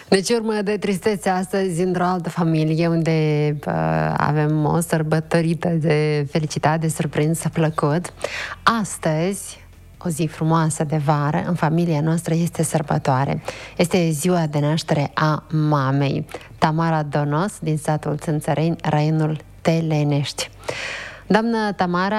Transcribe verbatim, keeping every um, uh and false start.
Deci, urmă de tristețe astăzi, într-o altă familie, unde uh, avem o sărbătorită de felicitate, de surprins plăcut. Astăzi, o zi frumoasă de vară, în familia noastră este sărbătoare. Este ziua de naștere a mamei, Tamara Donos, din satul Țânțăreni, raionul Telenești. Doamnă Tamara,